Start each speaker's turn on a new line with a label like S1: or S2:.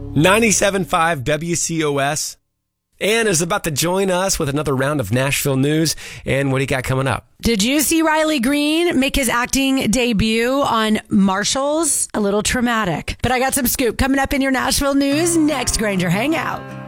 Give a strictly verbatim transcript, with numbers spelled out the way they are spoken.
S1: ninety-seven point five W C O S. Ann is about to join us with another round of Nashville news. And what do you got coming up?
S2: Did you see Riley Green make his acting debut on Marshalls? A little traumatic. But I got some scoop coming up in your Nashville news next, Granger Hangout.